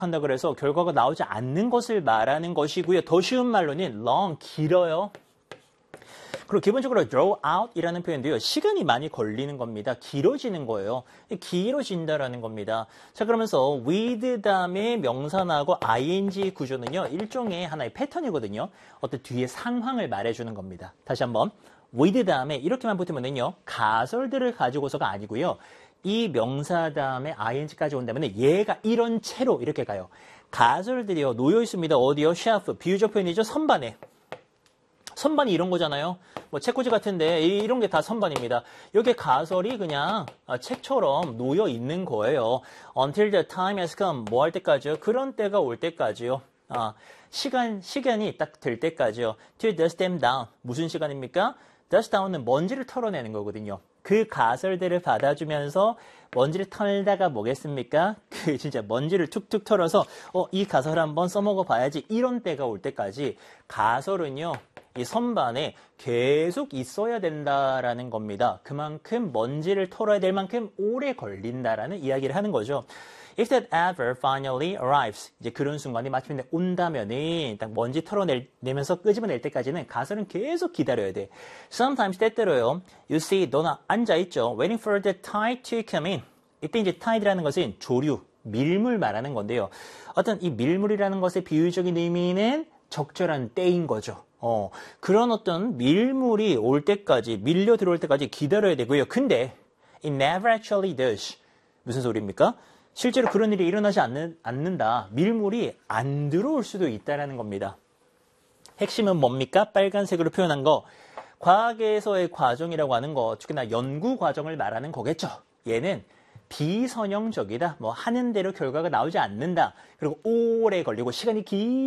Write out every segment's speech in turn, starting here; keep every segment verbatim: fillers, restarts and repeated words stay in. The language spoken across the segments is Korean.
한다 그래서 결과가 나오지 않는 것을 말하는 것이고요. 더 쉬운 말로는 long, 길어요. 그리고 기본적으로 draw out이라는 표현도요. 시간이 많이 걸리는 겁니다. 길어지는 거예요. 길어진다라는 겁니다. 자, 그러면서 with 다음에 명사 나오고 ing 구조는요. 일종의 하나의 패턴이거든요. 어떤 뒤에 상황을 말해주는 겁니다. 다시 한번 with 다음에 이렇게만 붙으면은요. 가설들을 가지고서가 아니고요. 이 명사 다음에 ing까지 온다면 얘가 이런 채로 이렇게 가요. 가설들이요. 놓여 있습니다. 어디요? 쉘프. 비유적 표현이죠. 선반에. 선반이 이런 거잖아요. 뭐 책꽂이 같은데 이런 게 다 선반입니다. 여기 가설이 그냥 책처럼 놓여 있는 거예요. Until the time has come. 뭐 할 때까지요? 그런 때가 올 때까지요. 아, 시간, 시간이 딱 될 때까지요. To dust them down. 무슨 시간입니까? dust down은 먼지를 털어내는 거거든요. 그 가설들을 받아주면서 먼지를 털다가 뭐겠습니까? 그 진짜 먼지를 툭툭 털어서 어, 이 가설 한번 써먹어 봐야지. 이런 때가 올 때까지 가설은요. 이 선반에 계속 있어야 된다라는 겁니다. 그만큼 먼지를 털어야 될 만큼 오래 걸린다라는 이야기를 하는 거죠. If that ever finally arrives, 이제 그런 순간이 마침내 온다면은 딱 먼지 털어내면서 끄집어낼 때까지는 가설은 계속 기다려야 돼. Sometimes 때때로요. You see, 너나 앉아있죠. Waiting for the tide to come in. 이때 이제 tide라는 것은 조류, 밀물 말하는 건데요. 어떤 이 밀물이라는 것의 비유적인 의미는 적절한 때인 거죠. 어, 그런 어떤 밀물이 올 때까지, 밀려 들어올 때까지 기다려야 되고요. 근데 it never actually does. 무슨 소리입니까? 실제로 그런 일이 일어나지 않는, 않는다. 밀물이 안 들어올 수도 있다는 겁니다. 핵심은 뭡니까? 빨간색으로 표현한 거. 과학에서의 과정이라고 하는 거, 특히나 연구 과정을 말하는 거겠죠. 얘는 비선형적이다. 뭐 하는 대로 결과가 나오지 않는다. 그리고 오래 걸리고 시간이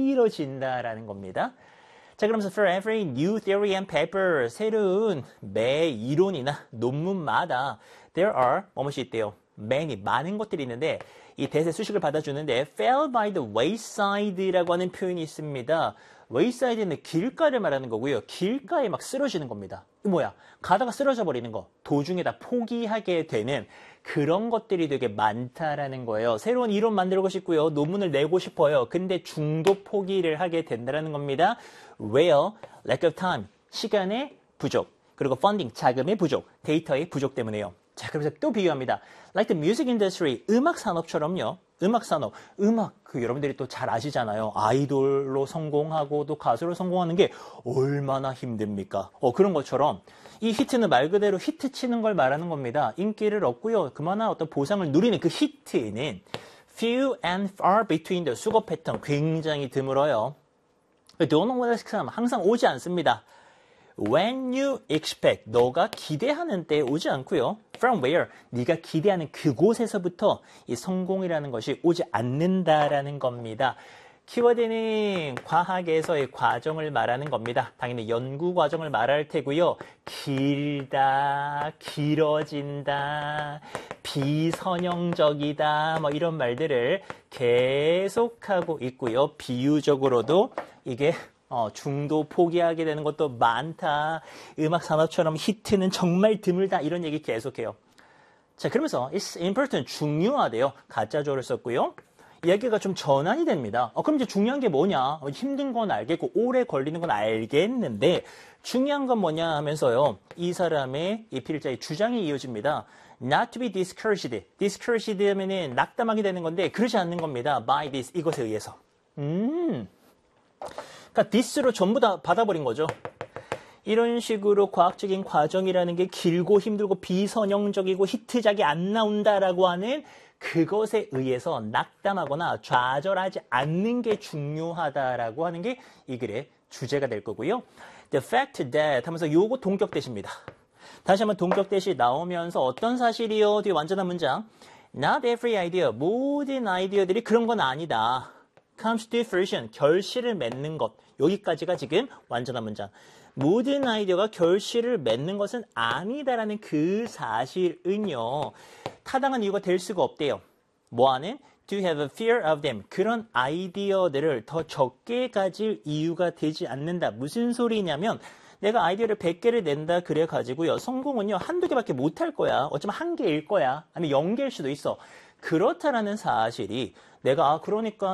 길어진다라는 겁니다. 자, 그러면서 for every new theory and paper, 새로운 매 이론이나 논문마다 there are, 뭐뭇이 있대요. many, 많은 것들이 있는데 이 대세 수식을 받아주는데 fell by the wayside라고 하는 표현이 있습니다. wayside는 길가를 말하는 거고요. 길가에 막 쓰러지는 겁니다. 뭐야? 가다가 쓰러져 버리는 거. 도중에 다 포기하게 되는 그런 것들이 되게 많다라는 거예요. 새로운 이론 만들고 싶고요. 논문을 내고 싶어요. 근데 중도 포기를 하게 된다는 겁니다. Where? Lack of time. 시간의 부족. 그리고 funding. 자금의 부족. 데이터의 부족 때문에요. 자, 그래서 또 비교합니다. Like the music industry. 음악 산업처럼요. 음악 산업. 음악. 그 여러분들이 또 잘 아시잖아요. 아이돌로 성공하고 또 가수로 성공하는 게 얼마나 힘듭니까? 어, 그런 것처럼 이 히트는 말 그대로 히트 치는 걸 말하는 겁니다. 인기를 얻고요. 그만한 어떤 보상을 누리는 그 히트는 few and far between the 수거 패턴 굉장히 드물어요. Don't always come. 항상 오지 않습니다. When you expect, 너가 기대하는 때에 오지 않고요. From where, 네가 기대하는 그곳에서부터 이 성공이라는 것이 오지 않는다라는 겁니다. 키워드는 과학에서의 과정을 말하는 겁니다. 당연히 연구 과정을 말할 테고요. 길다, 길어진다, 비선형적이다, 뭐 이런 말들을 계속하고 있고요. 비유적으로도 이게 어, 중도 포기하게 되는 것도 많다. 음악 산업처럼 히트는 정말 드물다. 이런 얘기 계속해요. 자, 그러면서 it's important, 중요하대요. 가짜조를 썼고요. 이야기가 좀 전환이 됩니다. 어, 그럼 이제 중요한 게 뭐냐? 어, 힘든 건 알겠고 오래 걸리는 건 알겠는데 중요한 건 뭐냐 하면서요. 이 사람의 이 필자의 주장이 이어집니다. Not to be discouraged. discouraged 하면은 낙담하게 되는 건데 그러지 않는 겁니다. By this, 이것에 의해서. 음... 그러니까 this로 전부 다 받아버린 거죠. 이런 식으로 과학적인 과정이라는 게 길고 힘들고 비선형적이고 히트작이 안 나온다라고 하는 그것에 의해서 낙담하거나 좌절하지 않는 게 중요하다라고 하는 게 이 글의 주제가 될 거고요. The fact that 하면서 요거 동격대시입니다. 다시 한번 동격대시 나오면서 어떤 사실이요? 뒤에 완전한 문장. Not every idea, 모든 아이디어들이 그런 건 아니다. comes to fruition, 결실을 맺는 것. 여기까지가 지금 완전한 문장. 모든 아이디어가 결실을 맺는 것은 아니다라는 그 사실은요. 타당한 이유가 될 수가 없대요. 뭐하는? To have a fear of them. 그런 아이디어들을 더 적게 가질 이유가 되지 않는다. 무슨 소리냐면 내가 아이디어를 백 개를 낸다 그래가지고요. 성공은요. 한두 개밖에 못할 거야. 어쩌면 한 개일 거야. 아니면 영 개일 수도 있어. 그렇다라는 사실이 내가 아 그러니까